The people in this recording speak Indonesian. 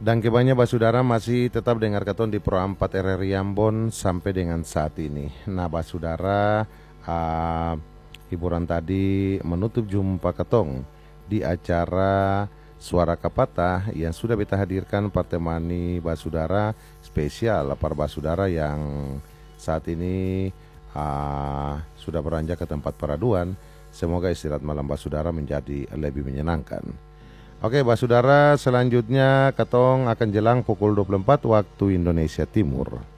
Dan kebanyakan basudara masih tetap dengar katon di Pro 4 RRI Ambon sampai dengan saat ini. Nah basudara, hiburan tadi menutup jumpa katong di acara Suara Kapata yang sudah kita hadirkan pertemani basudara spesial para basudara yang saat ini sudah beranjak ke tempat peraduan. Semoga istirahat malam basudara menjadi lebih menyenangkan. Oke basudara, selanjutnya katong akan jelang pukul 24 waktu Indonesia Timur.